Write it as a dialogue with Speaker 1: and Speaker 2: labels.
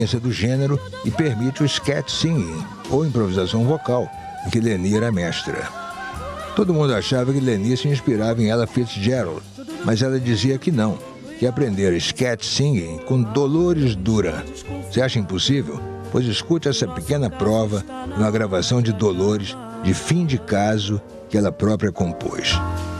Speaker 1: do gênero e permite o scat singing, ou improvisação vocal, em que Leni era mestra. Todo mundo achava que Leni se inspirava em Ella Fitzgerald, mas ela dizia que não, que aprender scat singing com Dolores Duran. Você acha impossível? Pois escute essa pequena prova de uma gravação de Dolores de Fim de Caso que ela própria compôs.